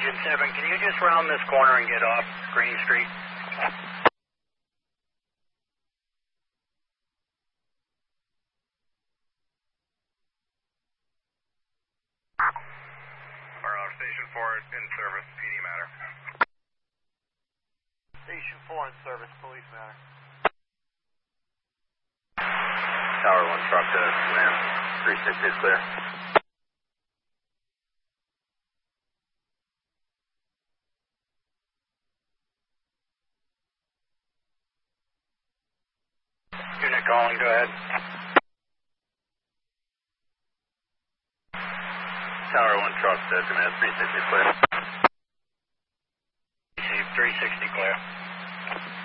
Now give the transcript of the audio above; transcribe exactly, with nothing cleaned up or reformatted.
Engine seven, can you just round this corner and get off Green Street? Barlow, Station four in service, P D matter. Station four in service, police matter. Tower one truck to command, three sixty is clear. Unit calling, go ahead. Tower one truck to command, three sixty is clear. Received, three sixty clear.